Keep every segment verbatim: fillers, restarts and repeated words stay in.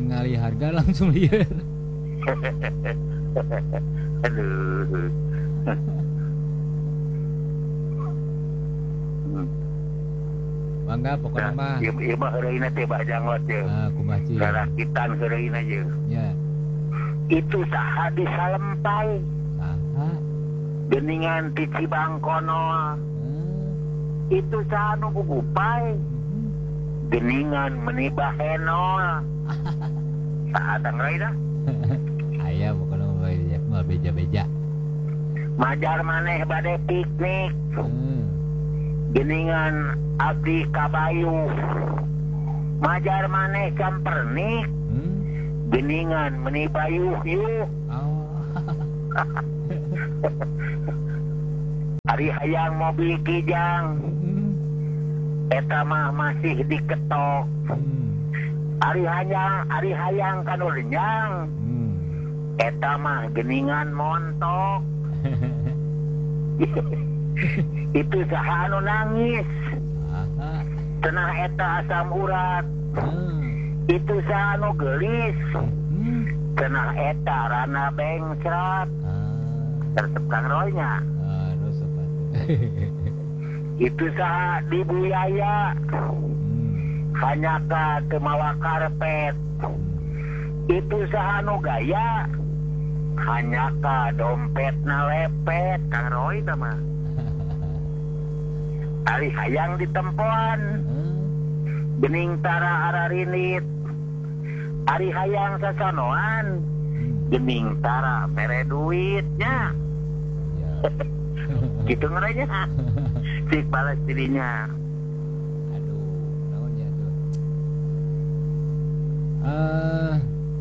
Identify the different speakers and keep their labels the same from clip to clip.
Speaker 1: ningali harga langsung lieur.
Speaker 2: Aduh.
Speaker 1: Mangga pokoknya mah.
Speaker 2: Ieu ieu mah heureuyna teh bajangot ye.
Speaker 1: Ah, kumaha Ci?
Speaker 2: Garakitan heureuyna ye.
Speaker 1: Ya.
Speaker 2: Itu saha di Salempai.
Speaker 1: Saha?
Speaker 2: Geningan ti Cibangkono.
Speaker 1: Hmm.
Speaker 2: Itu saha nu gugupai. Geningan meuni Bahenol. Saha tangreuna?
Speaker 1: Aya pokoknya mah beja, mah beja-beja.
Speaker 2: Majar maneh bade piknik.
Speaker 1: Hmm.
Speaker 2: Geningan abdi kabayu. Majar maneh campernik.
Speaker 1: Hmm.
Speaker 2: Geningan meuni bayuh-yuh.
Speaker 1: Oh.
Speaker 2: Ari hayang mobil kijang.
Speaker 1: Hmm.
Speaker 2: Eta mah masih diketok.
Speaker 1: Hmm.
Speaker 2: Ari hayang, ari hayang kanu renyang.
Speaker 1: Hmm.
Speaker 2: Eta mah geningan montok. Itu saha anu nangis.
Speaker 1: Saha?
Speaker 2: Cenah eta asam urat.
Speaker 1: Hmm.
Speaker 2: Itu saha anu geulis.
Speaker 1: Hmm.
Speaker 2: Cenah eta rana bengsrat.
Speaker 1: Ah.
Speaker 2: Tersep Kang Roy-nya.
Speaker 1: Ah, rusuk atuh.
Speaker 2: Itu saha dibuyaya.
Speaker 1: Hmm.
Speaker 2: Hanya ka teu mawa karpet. Itu saha anu gaya. Hanya ka dompetna lepet. Kang Roy tah mah. Ari hayang ditempoan.
Speaker 1: Hmm.
Speaker 2: Bening tara ararinit. Ari hayang sasanoan. Gening tara mere duitnya.
Speaker 1: Ya.
Speaker 2: Gitu ngeranya. Cik balas dirinya.
Speaker 1: Aduh, naon ya tuh? Eh,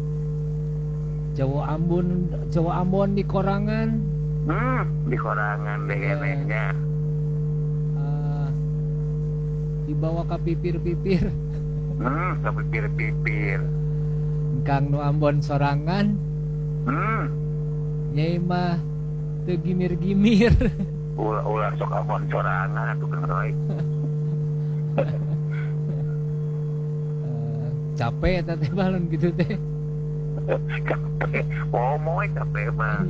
Speaker 1: cowok Ambon, cowok Ambon di korangan.
Speaker 2: Hmm, di korangan deh enehnya.
Speaker 1: Eh, dibawa ke pipir-pipir.
Speaker 2: Hmm, kepipir-pipir.
Speaker 1: Kang nu Ambon sorangan.
Speaker 2: Hmm,
Speaker 1: Nyai mah teu gimir-gimir.
Speaker 2: ulah-ulah sok amon sorangan atuh Kang Roy.
Speaker 1: Eh, capek eta teh balon gitu teh.
Speaker 2: Capek, oh moy capek mah.